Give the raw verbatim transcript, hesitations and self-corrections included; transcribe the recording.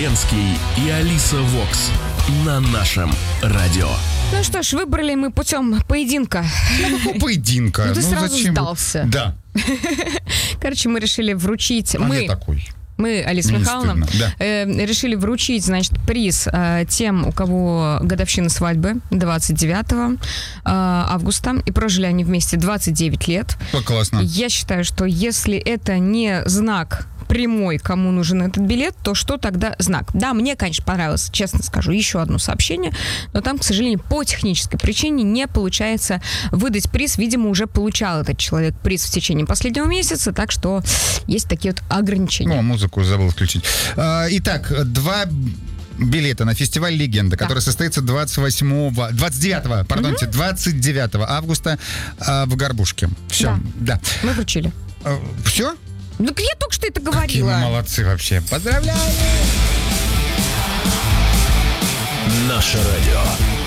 Зеленский и Алиса Вокс на нашем радио. Ну что ж, выбрали мы путем поединка. Ну, какого поединка? Ну, ты Ну, сразу зачем? сдался. Да. Короче, мы решили вручить... А мы... я такой. Мы, Алиса Мне Михайловна, стыдно, да. э, решили вручить, значит, приз э, тем, у кого годовщина свадьбы двадцать девятого э, августа, и прожили они вместе двадцать девять лет. О, классно. Я считаю, что если это не знак прямой, кому нужен этот билет, то что тогда знак? Да, мне, конечно, понравилось, честно скажу, еще одно сообщение, но там, к сожалению, по технической причине не получается выдать приз. Видимо, уже получал этот человек приз в течение последнего месяца, так что есть такие вот ограничения. О, музыку забыл включить. А, итак, два билета на фестиваль «Легенда», который да. состоится двадцать восьмого, двадцать девятого, пардонте, двадцать девятого августа а, в Горбушке. Все, да. да. Мы вручили. А, все? Ну, я только что это Какие говорила. мы молодцы вообще. Поздравляю! Наше радио.